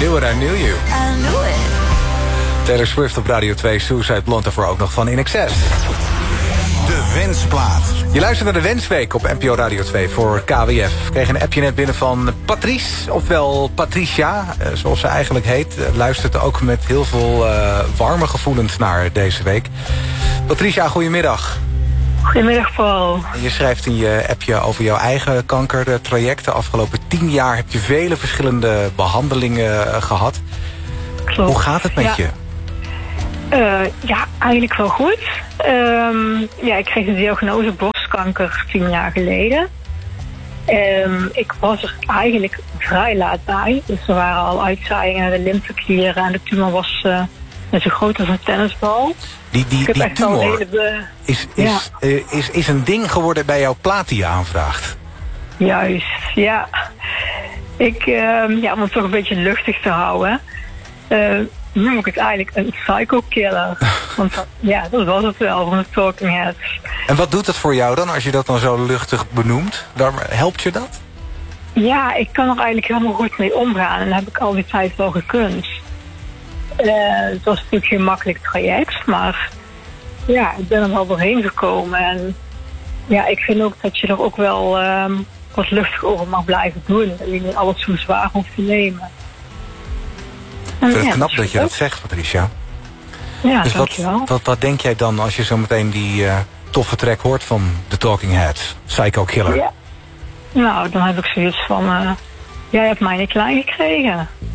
Knew It, I Knew You. I knew it. Taylor Swift op Radio 2, Suicide Blonde ervoor ook nog van In Excess. De Wensplaat. Je luistert naar de Wensweek op NPO Radio 2 voor KWF. Ik kreeg een appje net binnen van Patrice, ofwel Patricia, zoals ze eigenlijk heet. Luistert ook met heel veel warme gevoelens naar deze week. Patricia, goedemiddag. Goedemiddag, Paul. Je schrijft in je appje over jouw eigen kankertraject. De afgelopen 10 jaar heb je vele verschillende behandelingen gehad. Klopt. Hoe gaat het met je? Ja, eigenlijk wel goed. Ik kreeg de diagnose borstkanker 10 jaar geleden. Ik was er eigenlijk vrij laat bij. Dus er waren al uitzaaiingen naar de lymfeklieren en de tumor was net zo groot als een tennisbal. Die tumor is een ding geworden bij jouw plaat die je aanvraagt. Juist, ja. Om het toch een beetje luchtig te houden, noem ik het eigenlijk een psycho-killer. Want dat was het wel van de Talking Heads. En wat doet dat voor jou dan, als je dat dan zo luchtig benoemt? Helpt je dat? Ja, ik kan er eigenlijk helemaal goed mee omgaan. En dat heb ik al die tijd wel gekund. Het was natuurlijk geen makkelijk traject, maar ja, ik ben er wel doorheen gekomen. En ja, ik vind ook dat je er ook wel wat luchtig over mag blijven doen. Dat je niet alles zo zwaar hoeft te nemen. Ik vind het knap dat je dat zegt, Patricia. Ja, dus dankjewel. wat denk jij dan als je zo meteen die toffe track hoort van The Talking Heads, Psycho Killer? Ja. Nou, dan heb ik zoiets van, jij hebt mij niet klein gekregen.